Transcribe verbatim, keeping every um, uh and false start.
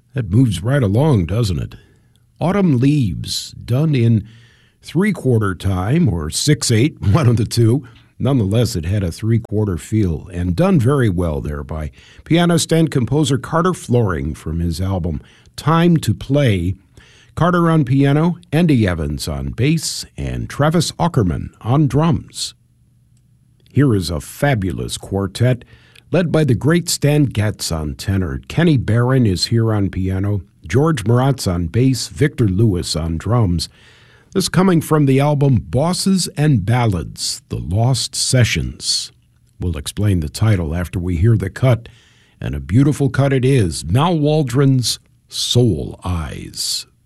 That moves right along, doesn't it? Autumn Leaves, done in three-quarter time or six eight, one of the two. Nonetheless, it had a three-quarter feel and done very well there by pianist and composer Carter Floring from his album Time to Play. Carter on piano, Andy Evans on bass, and Travis Aukerman on drums. Here is a fabulous quartet led by the great Stan Getz on tenor. Kenny Barron is here on piano, George Maratz on bass, Victor Lewis on drums. This coming from the album Bosses and Ballads, The Lost Sessions. We'll explain the title after we hear the cut, and a beautiful cut it is, Mal Waldron's Soul Eyes.